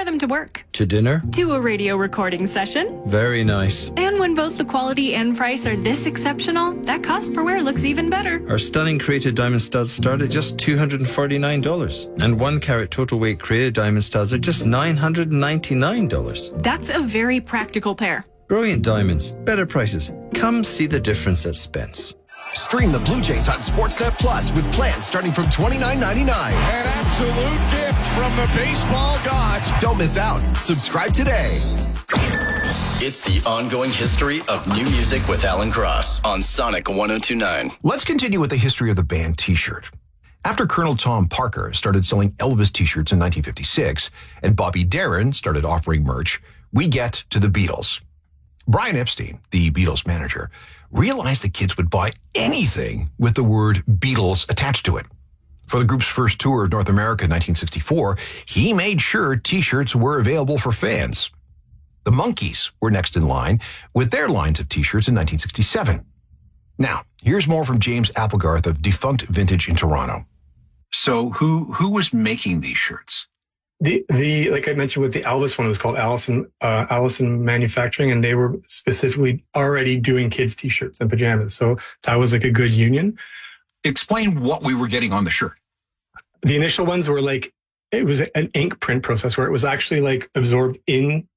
them to work. To dinner? To a radio recording session. Very nice. And when both the quality and price are this exceptional, that cost per wear looks even better. Our stunning Created Diamond Studs start at just $249. And 1 carat total weight Created Diamond Studs are just $999. That's a very practical pair. Brilliant diamonds, better prices. Come see the difference at Spence. Stream the Blue Jays on Sportsnet Plus with plans starting from $29.99. An absolute gift from the baseball gods. Don't miss out. Subscribe today. It's the ongoing history of new music with Alan Cross on Sonic 102.9. Let's continue with the history of the band T-shirt. After Colonel Tom Parker started selling Elvis T-shirts in 1956 and Bobby Darin started offering merch, we get to the Beatles. Brian Epstein, the Beatles manager, realized the kids would buy anything with the word Beatles attached to it. For the group's first tour of North America in 1964, he made sure T-shirts were available for fans. The Monkees were next in line with their lines of T-shirts in 1967. Now, here's more from James Applegarth of Defunct Vintage in Toronto. So who was making these shirts? The like I mentioned with the Elvis one, it was called Allison Manufacturing, and they were specifically already doing kids' T-shirts and pajamas. So that was like a good union. Explain what we were getting on the shirt. The initial ones were like, it was an ink print process where it was actually like absorbed into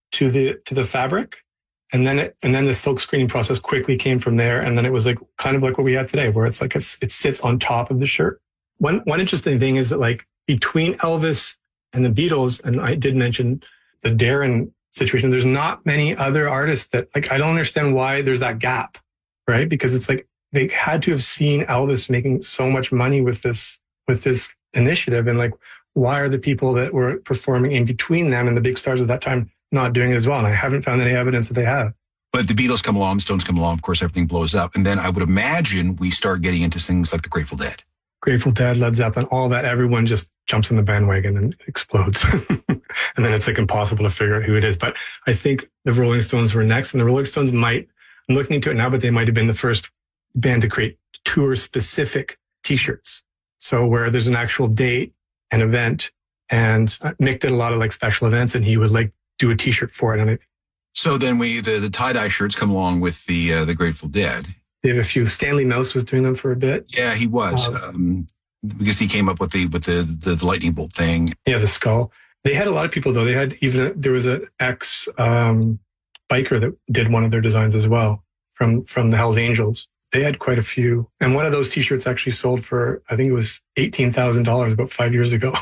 the fabric. And then the silk screening process quickly came from there. And then it was like kind of like what we have today, where it's like it sits on top of the shirt. One interesting thing is that like between Elvis and the Beatles, and I did mention the Darin situation, there's not many other artists that, like, I don't understand why there's that gap, right? Because it's like they had to have seen Elvis making so much money with this initiative. And like, why are the people that were performing in between them and the big stars at that time not doing it as well? And I haven't found any evidence that they have. But the Beatles come along, Stones come along, of course, everything blows up. And then I would imagine we start getting into things like the Grateful Dead. Grateful Dead, Led Zeppelin, all that, everyone just jumps in the bandwagon and explodes. And then it's like impossible to figure out who it is. But I think the Rolling Stones were next, and the Rolling Stones I'm looking into it now, but they might have been the first band to create tour-specific T-shirts. So where there's an actual date, an event, and Mick did a lot of like special events, and he would like do a T-shirt for it. And so then the tie-dye shirts come along with the Grateful Dead. They have a few. Stanley Mouse was doing them for a bit. Yeah, he was. Because he came up with the lightning bolt thing. Yeah, the skull. They had a lot of people though. They had there was an ex biker that did one of their designs as well from the Hells Angels. They had quite a few. And one of those T-shirts actually sold for, I think it was $18,000 about 5 years ago.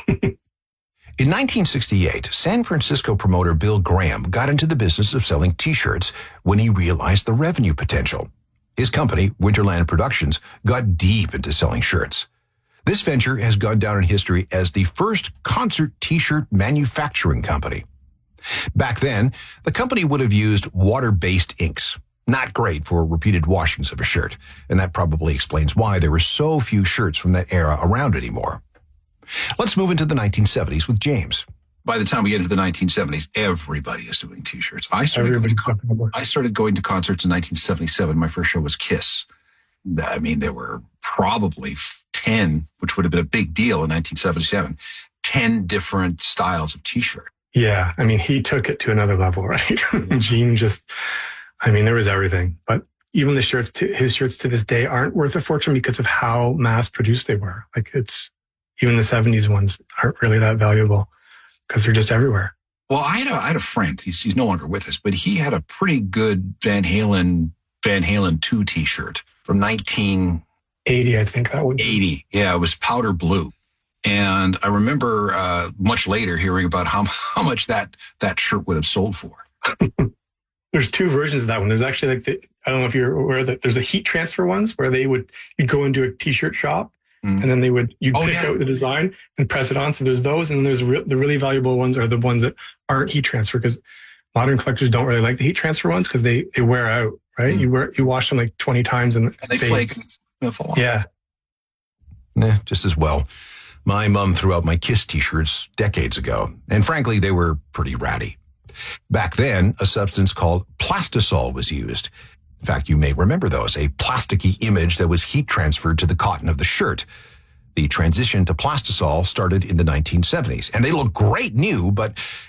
In 1968, San Francisco promoter Bill Graham got into the business of selling T-shirts when he realized the revenue potential. His company, Winterland Productions, got deep into selling shirts. This venture has gone down in history as the first concert T-shirt manufacturing company. Back then, the company would have used water-based inks. Not great for repeated washings of a shirt, and that probably explains why there were so few shirts from that era around anymore. Let's move into the 1970s with James. By the time we get into the 1970s, everybody is doing T-shirts. I started going to concerts in 1977. My first show was Kiss. I mean, there were probably 10, which would have been a big deal in 1977, 10 different styles of T-shirt. Yeah. I mean, he took it to another level, right? Gene there was everything. But even his shirts to this day aren't worth a fortune because of how mass produced they were. Like even the 70s ones aren't really that valuable, because they're just everywhere. Well, I had a friend. He's no longer with us, but he had a pretty good Van Halen 2 T-shirt from 1980. I think that would 80. Yeah, it was powder blue, and I remember much later hearing about how much that shirt would have sold for. There's two versions of that one. There's actually I don't know if you're aware that there's a heat transfer ones where you'd go into a T-shirt shop. And then you'd pick out the design and press it on. So there's those, and there's the really valuable ones are the ones that aren't heat transfer, because modern collectors don't really like the heat transfer ones because they wear out, right? You wash them like 20 times and they flake. Yeah. Just as well. My mom threw out my Kiss T-shirts decades ago, and frankly, they were pretty ratty. Back then, a substance called Plastisol was used. In fact, you may remember those, a plasticky image that was heat transferred to the cotton of the shirt. The transition to Plastisol started in the 1970s, and they look great new, but